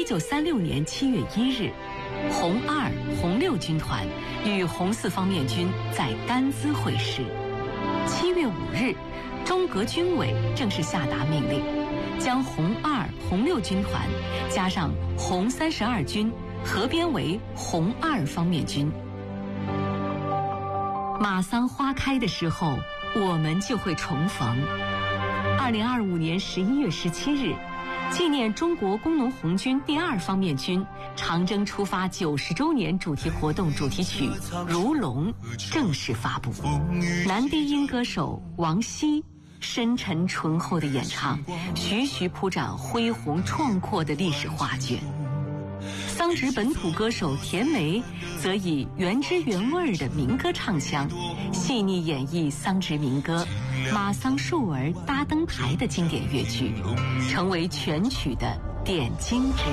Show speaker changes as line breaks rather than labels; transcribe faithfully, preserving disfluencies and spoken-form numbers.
九三六年七月一日，红二、红六军团与红四方面军在甘孜会师。七月五日，中革军委正式下达命令，将红二、红六军团加上红三十二军合编为红二方面军。马桑花开的时候，我们就会重逢。二零二五年十一月十七日，纪念中国工农红军第二方面军长征出发九十周年主题活动主题曲《如龙》正式发布。男低音歌手王希深沉醇厚的演唱，徐徐铺展恢宏壮阔的历史画卷。桑植本土歌手田梅则以原汁原味的民歌唱腔，细腻演绎桑植民歌《马桑树儿搭灯台》的经典乐句，成为全曲的点睛之